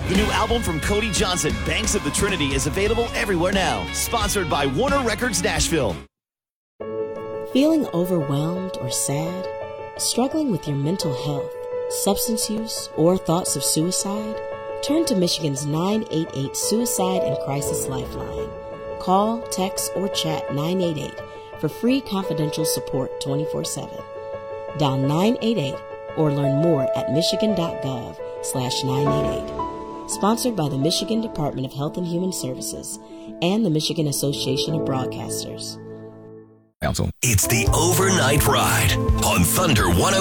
The new album from Cody Johnson, Banks of the Trinity, is available everywhere now. Sponsored by Warner Records Nashville. Feeling overwhelmed or sad? Struggling with your mental health, substance use, or thoughts of suicide? Turn to Michigan's 988 Suicide and Crisis Lifeline. Call, text, or chat 988 for free confidential support 24/7. Dial 988 or learn more at michigan.gov/988. Sponsored by the Michigan Department of Health and Human Services and the Michigan Association of Broadcasters. It's the Overnight Ride on Thunder 105.